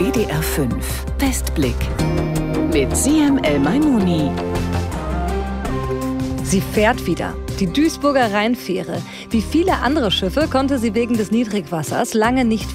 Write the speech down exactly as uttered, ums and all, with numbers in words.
W D R fünf Westblick mit Siem El-Maimouni. Sie fährt wieder. Die Duisburger Rheinfähre. Wie viele andere Schiffe konnte sie wegen des Niedrigwassers lange nicht